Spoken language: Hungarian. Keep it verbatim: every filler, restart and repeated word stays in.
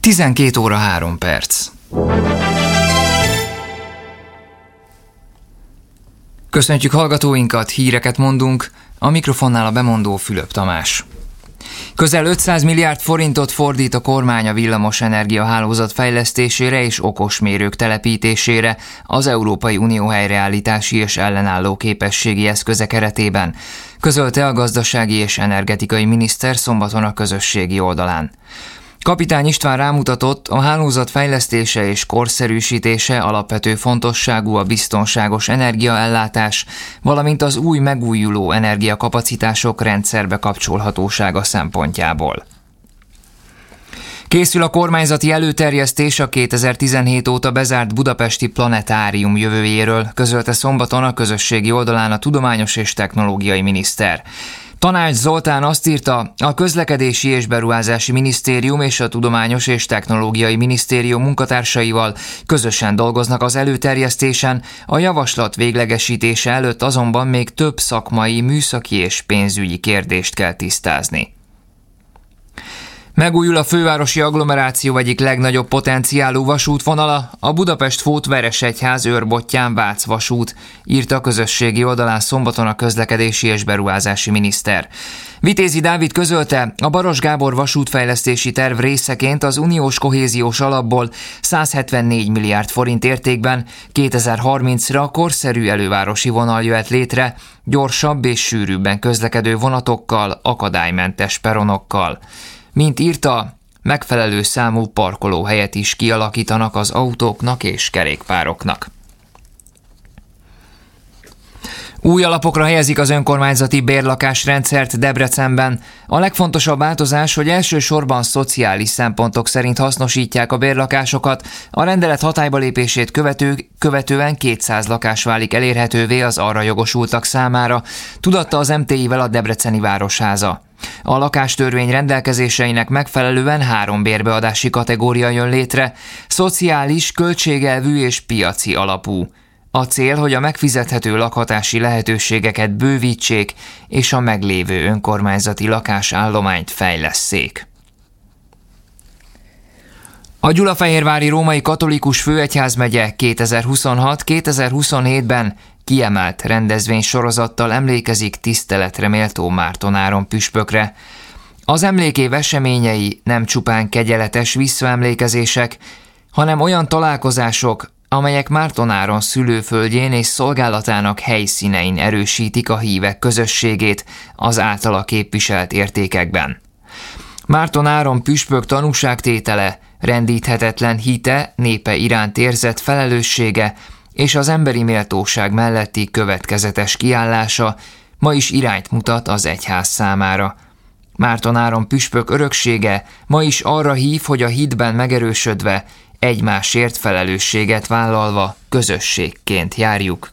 tizenkét óra három perc. Köszöntjük hallgatóinkat, híreket mondunk, a mikrofonnál a bemondó Fülöp Tamás. Közel ötszáz milliárd forintot fordít a kormány a villamos energiahálózat fejlesztésére és okosmérők telepítésére az Európai Unió helyreállítási és ellenálló képességi eszköze keretében, közölte a gazdasági és energetikai miniszter szombaton a közösségi oldalán. Kapitány István rámutatott, a hálózat fejlesztése és korszerűsítése alapvető fontosságú a biztonságos energiaellátás, valamint az új megújuló energiakapacitások rendszerbe kapcsolhatósága szempontjából. Készül a kormányzati előterjesztés a kétezer-tizenhét óta bezárt budapesti planetárium jövőjéről, közölte szombaton a közösségi oldalán a tudományos és technológiai miniszter. Tanács Zoltán azt írta, a Közlekedési és Beruházási Minisztérium és a Tudományos és Technológiai Minisztérium munkatársaival közösen dolgoznak az előterjesztésen, a javaslat véglegesítése előtt azonban még több szakmai, műszaki és pénzügyi kérdést kell tisztázni. Megújul a fővárosi agglomeráció egyik legnagyobb potenciálú vasútvonala, a Budapest-Fót-Veresegyház-Őrbottyán-Vác vasút, írta a közösségi oldalán szombaton a közlekedési és beruházási miniszter. Vitézi Dávid közölte, a Baross Gábor vasútfejlesztési terv részeként az uniós kohéziós alapból száz hetvennégy milliárd forint értékben kétezer-harmincra korszerű elővárosi vonal jöhet létre, gyorsabb és sűrűbben közlekedő vonatokkal, akadálymentes peronokkal. Mint írta, megfelelő számú parkolóhelyet is kialakítanak az autóknak és kerékpároknak. Új alapokra helyezik az önkormányzati bérlakásrendszert Debrecenben. A legfontosabb változás, hogy elsősorban szociális szempontok szerint hasznosítják a bérlakásokat, a rendelet hatályba lépését követő, követően kétszáz lakás válik elérhetővé az arra jogosultak számára, tudatta az em té i-vel a Debreceni Városháza. A lakástörvény rendelkezéseinek megfelelően három bérbeadási kategória jön létre, szociális, költségelvű és piaci alapú. A cél, hogy a megfizethető lakhatási lehetőségeket bővítsék, és a meglévő önkormányzati lakásállományt fejlesszék. A Gyulafehérvári Római Katolikus Főegyházmegye kétezer-huszonhat-kétezer-huszonhétben kiemelt rendezvénysorozattal emlékezik tiszteletre méltó Márton Áron püspökre. Az emlékév eseményei nem csupán kegyeletes visszaemlékezések, hanem olyan találkozások, amelyek Márton Áron szülőföldjén és szolgálatának helyszínein erősítik a hívek közösségét az általa képviselt értékekben. Márton Áron püspök tanúságtétele, rendíthetetlen hite, népe iránt érzett felelőssége és az emberi méltóság melletti következetes kiállása ma is irányt mutat az egyház számára. Márton Áron püspök öröksége ma is arra hív, hogy a hitben megerősödve, egymásért felelősséget vállalva közösségként járjuk